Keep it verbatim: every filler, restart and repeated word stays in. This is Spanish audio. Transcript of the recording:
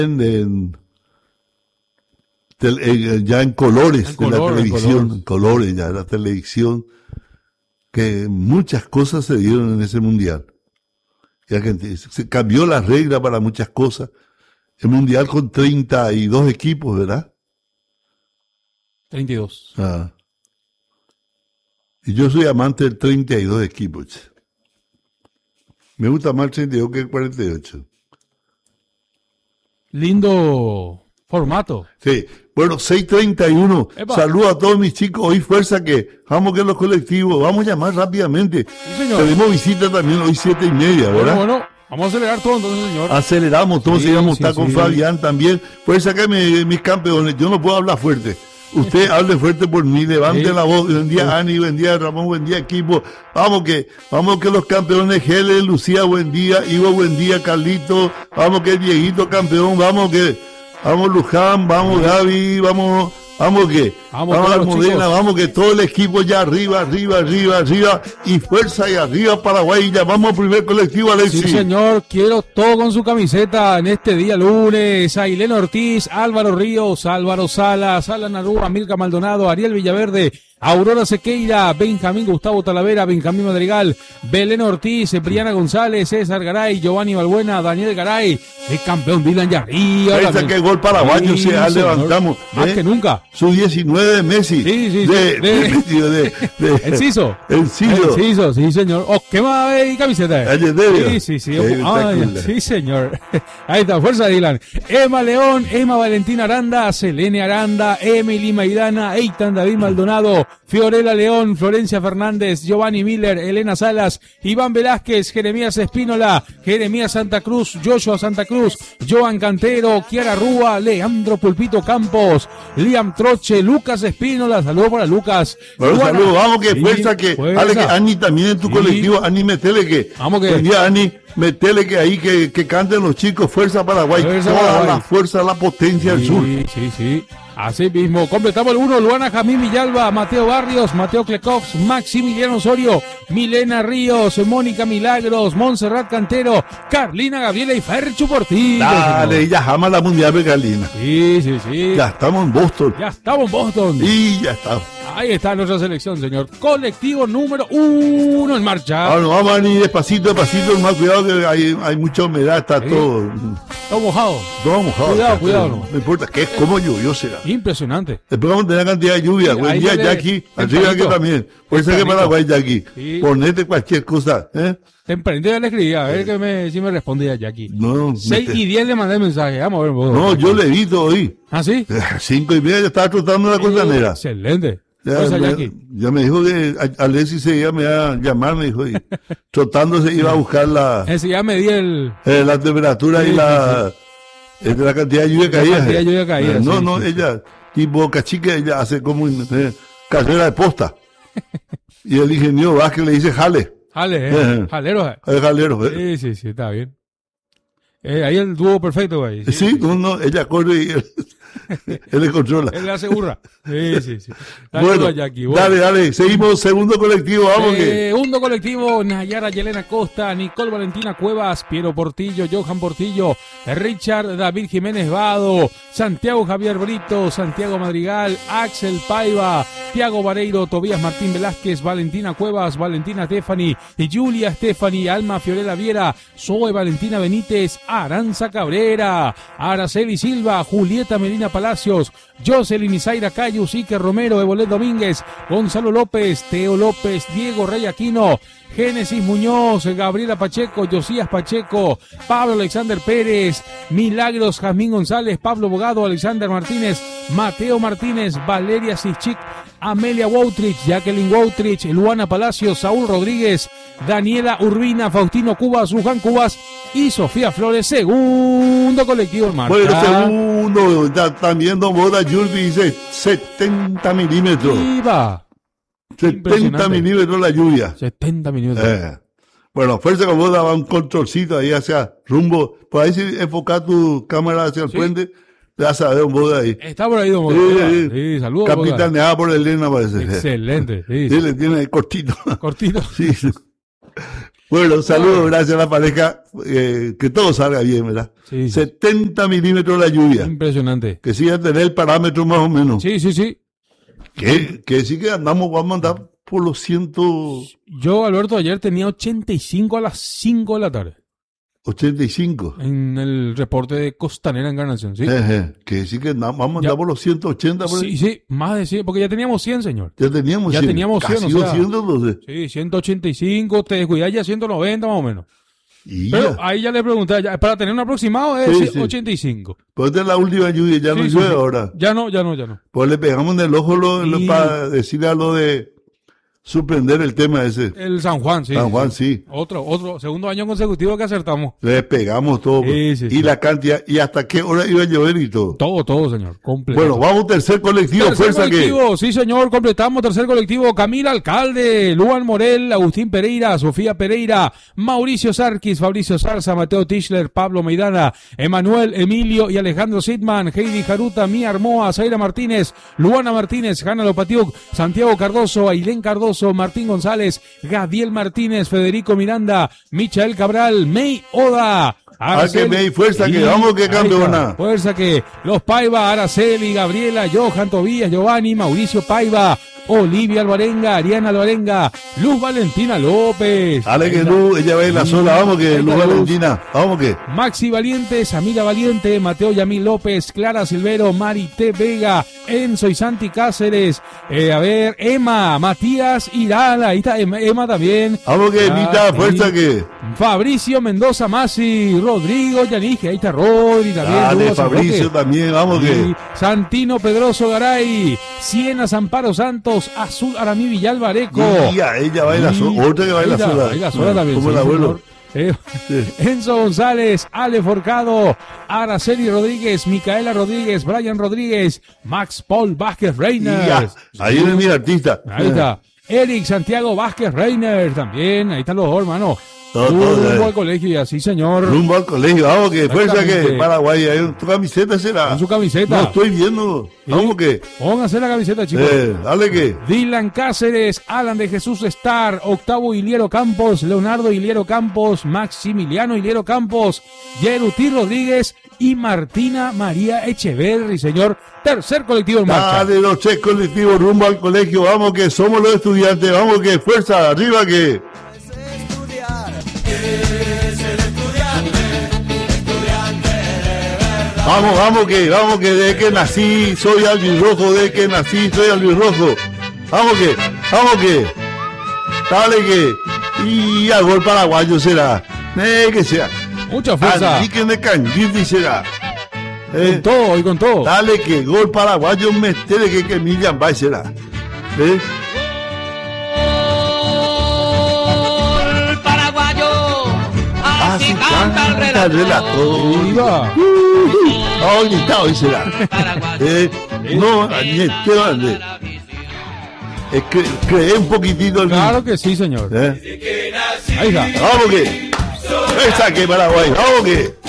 en, en, tel, en, ya en colores en de color, la televisión, en colores. en colores ya de la televisión, que muchas cosas se dieron en ese mundial. Ya que se cambió la regla para muchas cosas. El mundial con treinta y dos equipos, ¿verdad? treinta y dos. Ah. Y yo soy amante del treinta y dos equipos. Me gusta más el treinta y dos que el cuarenta y ocho. Lindo formato. Sí. Bueno, seis treinta y uno. Saludo a todos mis chicos. Hoy fuerza que vamos que los colectivos. Vamos a llamar rápidamente. Sí, tenemos visita también hoy siete y media, ¿verdad? Bueno, bueno. Vamos a acelerar todo entonces, señor. Aceleramos todo. Sí, si vamos a estar sí, con sí. Fabián también. Fuerza que me, mis campeones. Yo no puedo hablar fuerte. Usted hable fuerte por mí, levante sí. la voz. Buen día, sí. Ani, buen día, Ramón, buen día, equipo. Vamos que, vamos que los campeones, Gele, Lucía, buen día, Ivo, buen día, Carlito, vamos que Dieguito, campeón, vamos que, vamos Luján, vamos Gaby, vamos, vamos que, vamos, vamos a la Modena, vamos que todo el equipo ya arriba, arriba, arriba, arriba, y fuerza y arriba Paraguay, ya vamos al primer colectivo, Alexis. Sí, señor, quiero todo con su camiseta en este día lunes. Ailén Ortiz, Álvaro Ríos, Álvaro Salas, Alan Arúa, Milka Maldonado, Ariel Villaverde, Aurora Sequeira, Benjamín Gustavo Talavera, Benjamín Madrigal, Belén Ortiz, Briana González, César Garay, Giovanni Balbuena, Daniel Garay, el campeón Dylan Yarría. Esa que gol paraguayo sí, se ha levantamos. Más ¿eh? que nunca. Su diecinueve de Messi. Sí, sí, sí. De, de, de, de, de, el Ciso. El Ciso. El Ciso, sí, señor. Oh, ¿qué más hay camiseta? Sí, sí, sí. Ay, sí, señor. Ahí está, fuerza Dylan. Emma León, Emma Valentina Aranda, Selene Aranda, Emily Maidana, Eitan David Maldonado, Fiorella León, Florencia Fernández, Giovanni Miller, Elena Salas, Iván Velázquez, Jeremías Espínola, Jeremías Santa Cruz, Joshua Santa Cruz, Joan Cantero, Kiara Rúa, Leandro Pulpito Campos, Liam Troche, Lucas Espínola, saludos para Lucas. Bueno, saludos, vamos que sí, fuerza que, fuerza. Ale, que Ani también en tu sí. colectivo, Ani metele que, vamos que, buen día Ani, metele que ahí que, que canten los chicos, fuerza Paraguay, fuerza toda Paraguay. La fuerza, la potencia sí, del sur. Sí, sí, sí. Así mismo, completamos el uno, Luana Jamín Villalba, Mateo Barrios, Mateo Klekox, Maximiliano Osorio, Milena Ríos, Mónica Milagros, Montserrat Cantero, Carlina Gabriela y Fercho Portillo. Dale, ya jamás la mundial de Carlina. Sí, sí, sí. Ya estamos en Boston. Ya estamos en Boston. Y ya estamos. Ahí está nuestra selección, señor. Colectivo número uno en marcha. Bueno, vamos a ir despacito, despacito, más cuidado que hay, hay mucha humedad, está sí. todo. Todo mojado. Todo mojado. Cuidado, cuidado. No, no importa, que es como lluvioso será. Impresionante. Después vamos a tener cantidad de lluvia. Buen día, Jackie. Arriba que también. Puede ser que Paraguay, Jackie. Sí. Ponete cualquier cosa, ¿eh? Tempranito ya le escribía, a ver que me, si me respondía Jackie. No, seis y diez le mandé el mensaje, vamos a ver. Vos, no, yo le vi todo hoy. ¿Ah, sí? Cinco y media ya estaba trotando la costanera. Excelente. Ya, me, ya me dijo que Alexis se iba, me iba a llamar, me dijo, y trotándose iba a buscar la... Ese ya me di el... Eh, la temperatura sí, y la... Sí, sí. La cantidad de lluvia caída. La cantidad de lluvia caída, No, sí, no, sí, ella, tipo cachique, ella hace como eh, carrera de posta. Y el ingeniero Vázquez le dice jale. Jale, eh. eh jalero. Es jalero, eh. Sí, sí, sí, está bien. Eh, ahí el dúo perfecto, güey. Sí, sí, no, no, ella corre y él, él le controla. Él le hace burra. Sí, sí, sí. Dale, bueno, bueno, dale, dale. Seguimos, segundo colectivo, vamos que. Segundo colectivo, Nayara Yelena Costa, Nicole Valentina Cuevas, Piero Portillo, Johan Portillo, Richard David Jiménez Vado, Santiago Javier Brito, Santiago Madrigal, Axel Paiva, Tiago Vareiro, Tobías Martín Velázquez, Valentina Cuevas, Valentina Stefani, Julia Stefani, Alma Fiorella Viera, Zoe Valentina Benítez, Aranza Cabrera, Araceli Silva, Julieta Melina Palacios, Jocelyn Isaira Cayus, Iker Romero, Evolet Domínguez, Gonzalo López, Teo López, Diego Rey Aquino, Génesis Muñoz, Gabriela Pacheco, Josías Pacheco, Pablo Alexander Pérez, Milagros Jazmín González, Pablo Bogado, Alexander Martínez, Mateo Martínez, Valeria Sichik, Amelia Woutrich, Jacqueline Woutrich, Luana Palacios, Saúl Rodríguez, Daniela Urbina, Faustino Cubas, Luján Cubas y Sofía Flores, segundo colectivo en marcha. Bueno, segundo, ya, también Don Boda Yurbi dice setenta milímetros. ¡Viva! setenta milímetros la lluvia. setenta milímetros. Eh. Bueno, fuerza con vos daba un controlcito ahí hacia rumbo. Por ahí si enfocas tu cámara hacia el ¿sí? puente, te vas a ver un Boda ahí. Está por ahí, Don Boda. Sí, sí, saludos. Capitaneada por Elena, parece. Excelente. Sí, sí, sí, le tiene cortito. Cortito. Sí. Bueno, saludos, gracias a la pareja, eh, que todo salga bien, ¿verdad? Sí, sí. setenta milímetros la lluvia. Impresionante. Que siga tener el parámetro más o menos. Sí, sí, sí. Que, que sí que andamos, vamos a andar por los ciento Yo, Alberto, ayer tenía ochenta y cinco a las cinco de la tarde. ochenta y cinco. En el reporte de Costanera Encarnación, ¿sí? Eh, eh, que sí que andamos, vamos a andar Ya. por los ciento ochenta. Por ahí. Sí, sí, más de cien, porque ya teníamos cien, señor. Ya teníamos Ya cien. teníamos cien, Casi o sea. doscientos, entonces. Sí, ciento ochenta y cinco, te descuidas ya ciento noventa más o menos. Y Pero ya. ahí ya le pregunté, ya, para tener un aproximado es Sí, sí. ochenta y cinco. Pues esta es la última lluvia, ya no Sí, sí, llueve sí. ahora. Ya no, ya no, ya no. Pues le pegamos en el ojo lo, lo- Sí. para decirle a lo de suspender el tema ese. El San Juan, sí. San Juan, sí. Otro, otro, segundo año consecutivo que acertamos. Le pegamos todo. Sí, sí, y sí. la cantidad, y hasta qué hora iba a llover y todo. Todo, todo, señor. Completo. Bueno, vamos tercer colectivo, Tercer fuerza colectivo, sí señor, completamos tercer colectivo. Camila Alcalde, Luan Morel, Agustín Pereira, Sofía Pereira, Mauricio Sarquis, Fabricio Zarza, Mateo Tischler, Pablo Meidana, Emanuel Emilio y Alejandro Sidman, Heidi Jaruta, Mía Armoa, Zaira Martínez, Luana Martínez, Hanna Lopatiuk, Santiago Cardoso, Ailén Cardoso, Martín González, Gadiel Martínez, Federico Miranda, Michael Cabral, May Oda. Ah, que May, fuerza que vamos, que ahí está, campeona. Fuerza que los Paiva, Araceli, Gabriela, Johan Tobías, Giovanni, Mauricio Paiva, Olivia Alvarenga, Ariana Alvarenga, Luz Valentina López. Ale Ahí que está. Luz, ella va en la Sí, sola, vamos que ahí Luz está Luz. Valentina, vamos que. Maxi Valiente, Samira Valiente, Mateo Yamil López, Clara Silvero, Marité Vega, Enzo y Santi Cáceres, eh, a ver, Emma, Matías Irala, ahí está Emma, Emma también. Vamos que, Ah, Emita, sí. fuerza que. Fabricio Mendoza Masi, Rodrigo Yanije, ahí está Rodri también. Dale, Hugo Fabricio Zapote. también, vamos Sí, que. Santino Pedroso Garay, Siena Amparo Santos, Azul Aramí Villalbareco. Y ya, ella va en la sola, otra que va en la Ahí está, sola. ahí la sola también. Como sí, el abuelo. señor. Eh, Sí. Enzo González, Ale Forcado, Araceli Rodríguez, Micaela Rodríguez, Brian Rodríguez, Max Paul Vázquez Y Reiner. ya, ahí viene mi artista. Ahí está. Eric Santiago Vázquez Reiner también. Ahí están los dos, hermano. Todo, todo, Rumbo eh. al colegio y así, señor. Rumbo al colegio, vamos que, fuerza que. Exactamente. Paraguay, ahí, tu camiseta será. Con su camiseta. No estoy viendo. Vamos que. Pónganse la camiseta, chicos. Eh, dale que. Dylan Cáceres, Alan de Jesús Star, Octavo Iliero Campos, Leonardo Iliero Campos, Maximiliano Iliero Campos, Yeruti Rodríguez y Martina María Echeverri, señor. Tercer colectivo en marcha. Dale los tres colectivos rumbo al colegio, vamos que somos los estudiantes, vamos que fuerza, arriba que. Vamos, vamos que, vamos que de que nací, soy albirrojo, de que nací, soy albirrojo. Vamos que, vamos que. Dale que. Y a gol paraguayo será. Eh, que sea. Mucha fuerza. Así que de Canguildi será. Con Eh, todo y con todo. dale que gol paraguayo metere que que Millan va será. ¿Eh? Gol paraguayo, así Así canta el canta el relator. relator. Viva. Hoy está, hoy será. Paraguayo, Eh, no, ni Esteban, es que cree un poquitito el Claro que sí, señor. ¿Eh? Ahí está. Vamos que. Esa que Paraguay, vamos que.